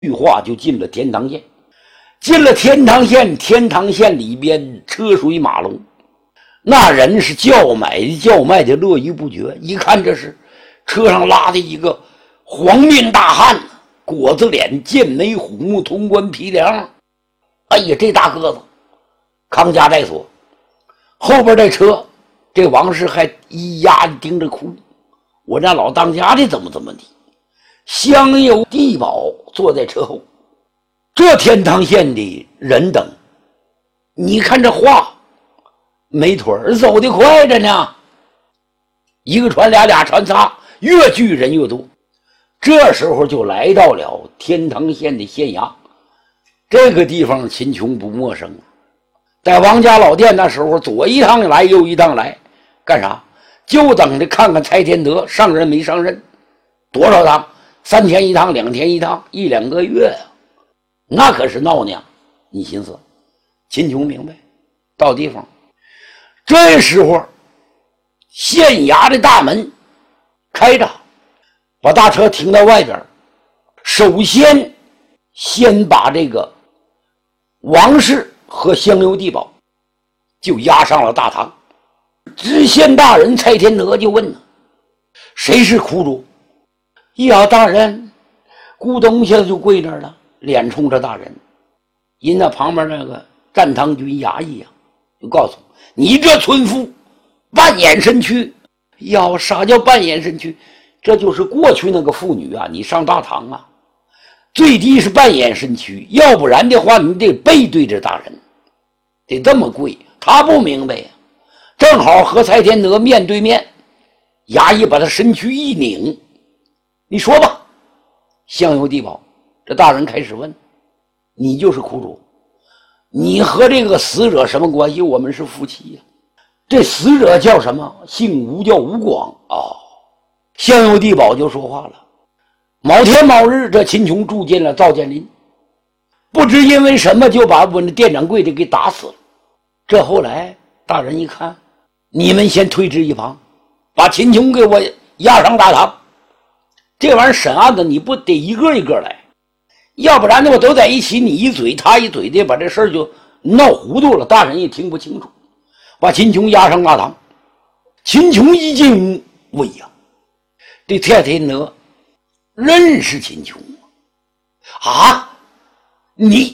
句话就进了天堂县。进了天堂县，天堂县里边车水马龙，那人是叫买的叫卖的络绎不绝。一看这是车上拉的一个黄面大汉，果子脸，剑眉虎目，潼关皮梁，哎呀，这大个子康家带锁。后边这车，这王氏还咿呀盯着哭，我那老当家的怎么的，香油地保坐在车后。这天堂县的人等，你看这话没腿儿，走得快着呢，一个船俩船仨，越聚人越多。这时候就来到了天堂县的县衙。这个地方秦琼不陌生，在王家老店那时候左一趟来右一趟来，干啥？就等着看看蔡天德上任没上任，多少趟，3天一趟，2天一趟，1、2个月啊，那可是闹呢。你寻思，秦琼明白到地方。这时候县衙的大门开着，把大车停到外边，首先把这个王氏和香油地保就押上了大堂。知县大人蔡天德就问了：谁是苦主？呀，大人，咕咚一下就跪那儿了，脸冲着大人。人家旁边那个战堂军衙役就告诉你，这村妇半掩身躯。呀，啥叫半掩身躯？这就是过去那个妇女啊，你上大堂啊，最低是半掩身躯，要不然的话你得背对着大人，得这么跪。他不明白呀，正好和蔡天德面对面，衙役把他身躯一拧，你说吧。香油地保，这大人开始问：你就是苦主，你和这个死者什么关系？我们是夫妻呀。这死者叫什么？姓吴，叫吴广啊。香油地保就说话了：某天某日，这秦琼住进了赵建林，不知因为什么就把我们的店掌柜的给打死了。这后来大人一看，你们先推之一旁，把秦琼给我押上大堂。这玩意儿审案子你不得一个一个来，要不然的话都在一起，你一嘴他一嘴的，把这事儿就闹糊涂了，大人也听不清楚。把秦琼押上大堂。秦琼一进屋，喂呀，这蔡天德认识秦琼啊？你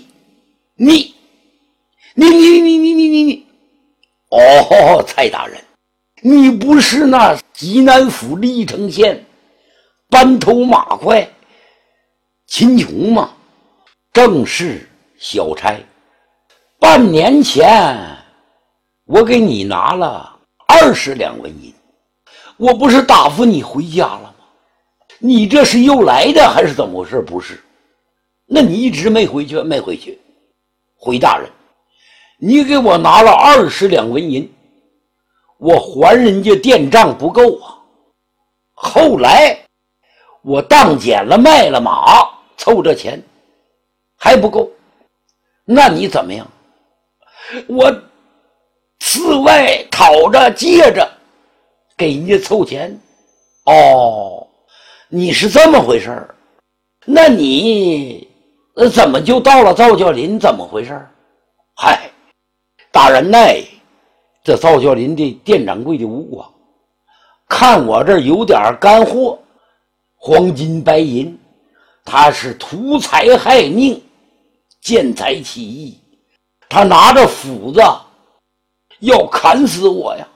哦，蔡大人，你不是那济南府历城县班头马快秦琼吗？正是小差。半年前我给你拿了20两纹银，我不是答复你回家了吗？你这是又来的还是怎么回事？不是，那你一直没回去？没回去。回大人，你给我拿了20两纹银，我还人家店账不够啊。后来我当捡了卖了马，凑这钱还不够，那你怎么样？我寺外讨着借着给人家凑钱。哦，你是这么回事。那你怎么就到了赵教林？怎么回事？嗨，大人呢，这赵教林的店掌柜的吴广看我这儿有点干货，黄金白银，他是图财害命，见财起意，他拿着斧子要砍死我呀。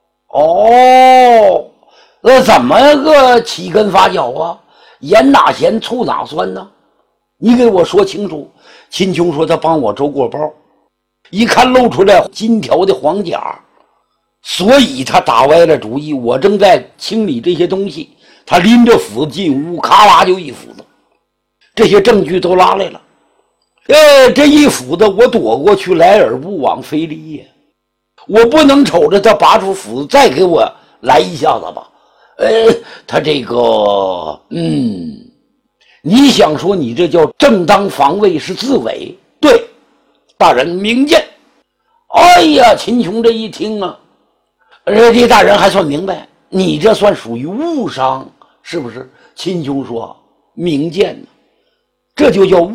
哦，那怎么个起根发脚啊？盐哪咸醋哪酸呢？你给我说清楚。秦琼说他帮我周过包，一看露出来金条的黄甲，所以他打歪了主意。我正在清理这些东西，他拎着斧子进屋，咔啦就一斧子，这些证据都拉来了。这一斧子我躲过去，来而不往非礼也。我不能瞅着他拔出斧子再给我来一下子吧。他这个你想说你这叫正当防卫是自卫？对，大人明鉴。哎呀，秦琼这一听啊，这大人还算明白，你这算属于误伤，是不是？秦琼说明鉴呢， 这就叫